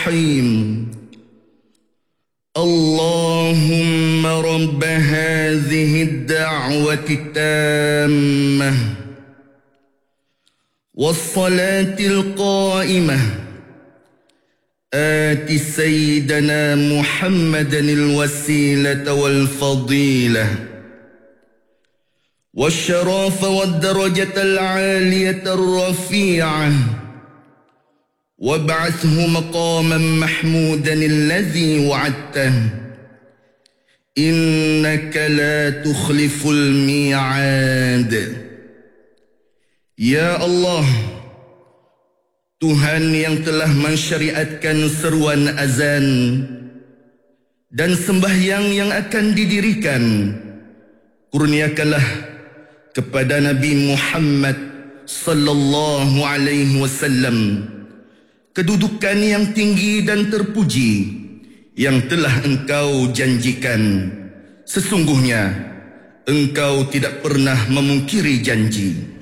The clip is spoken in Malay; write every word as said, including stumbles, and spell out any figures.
الرحيم اللهم رب هذه الدعوة التامة والصلاة القائمة آت سيدنا محمدا الوسيلة والفضيلة والشرف والدرجة العالية الرفيعة وابعثه مقاما محمودا الذي وعدته إنك لا تخلف الميعاد. Ya Allah, Tuhan yang telah mensyariatkan seruan azan dan sembahyang yang akan didirikan, kurniakanlah kepada Nabi Muhammad sallallahu alaihi wasallam kedudukan yang tinggi dan terpuji yang telah Engkau janjikan. Sesungguhnya Engkau tidak pernah memungkiri janji.